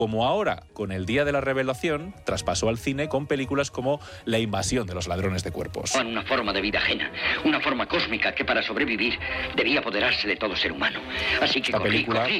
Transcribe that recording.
como ahora, con el Día de la Revelación, traspasó al cine con películas como La invasión de los ladrones de cuerpos. Una forma de vida ajena, una forma cósmica que para sobrevivir debía apoderarse de todo ser humano. Así que Esta película